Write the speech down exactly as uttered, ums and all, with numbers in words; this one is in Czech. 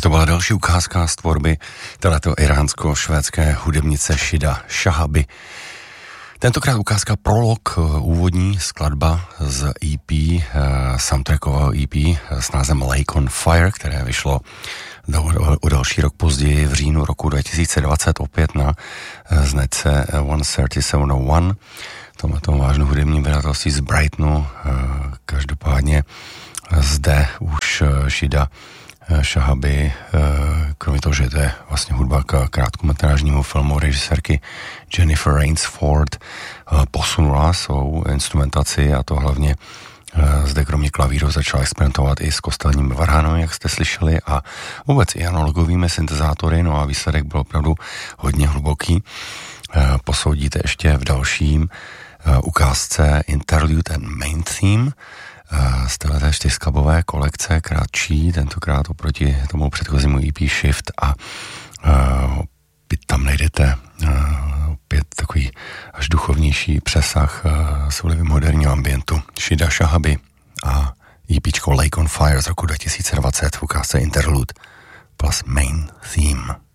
To byla další ukázka z tvorby této iránsko-švédské hudebnice Shida Shahabi. Tentokrát ukázka prolog, úvodní skladba z E P, soundtrackového E P s názvem Lake on Fire, které vyšlo o další rok později v říjnu roku dva tisíce dvacet opět na značce one thirty seven oh one. Tohle tomu vážnou hudebním vydatelství z Brightonu. Každopádně zde už Shida Shahabi, kromě toho, že to je vlastně hudba k krátkometrážnímu filmu režisérky Jennifer Rainsford, posunula svou instrumentaci, a to hlavně zde kromě klavíru začala experimentovat i s kostelním varhanem, jak jste slyšeli, a vůbec i analogovými syntezátory, no a výsledek byl opravdu hodně hluboký. Posoudíte ještě v dalším ukázce Interlude and Main Theme z této čtyřskladbové kolekce, krátší, tentokrát oproti tomu předchozímu E P Shift, a opět tam najdete opět takový až duchovnější přesah s vlivem moderního ambientu. Shida Shahabi a EPčko Lake on Fire z roku dva tisíce dvacet v ukázce Interlude plus Main Theme.